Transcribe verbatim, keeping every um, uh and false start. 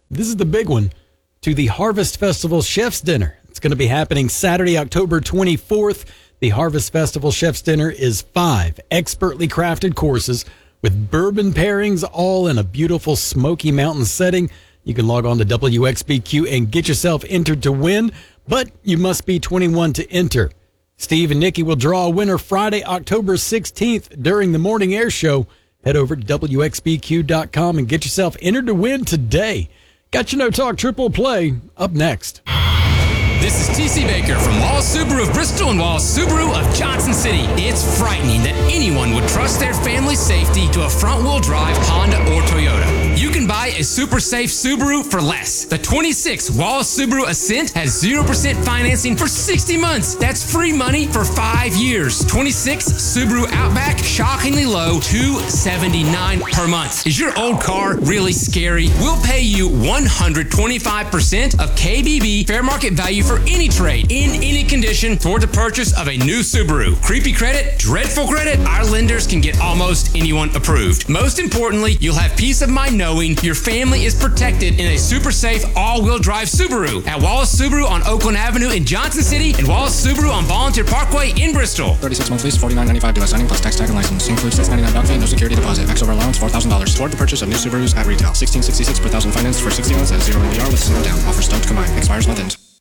This is the big one, to the Harvest Festival Chef's Dinner. It's going to be happening Saturday, October twenty-fourth. The Harvest Festival Chef's Dinner is five expertly crafted courses with bourbon pairings, all in a beautiful Smoky Mountain setting. You can log on to W X B Q and get yourself entered to win, but you must be twenty-one to enter. Steve and Nikki will draw a winner Friday, October sixteenth during the morning air show. Head over to W X B Q dot com and get yourself entered to win today. Got Your No Talk Triple Play up next. This is T C Baker from Wallace Subaru of Bristol and Wallace Subaru of Johnson City. It's frightening that anyone would trust their family's safety to a front-wheel drive Honda or Toyota. You can buy a super safe Subaru for less. The twenty-six Wallace Subaru Ascent has zero percent financing for sixty months. That's free money for five years. twenty-six Subaru Outback, shockingly low, two hundred seventy-nine dollars per month. Is your old car really scary? We'll pay you one hundred twenty-five percent of K B B fair market value for any trade, in any condition, toward the purchase of a new Subaru. Creepy credit, dreadful credit, our lenders can get almost anyone approved. Most importantly, you'll have peace of mind knowing your family is protected in a super safe all-wheel drive Subaru at Wallace Subaru on Oakland Avenue in Johnson City and Wallace Subaru on Volunteer Parkway in Bristol. thirty-six month lease, forty-nine ninety-five due signing plus tax tag and license. Includes six ninety-nine down fee, no security deposit. Max over allowance four thousand dollars. Toward the purchase of new Subarus at retail. sixteen sixty-six per thousand financed for sixty months at zero A D R with zero down. Offers don't combine. Expires month end.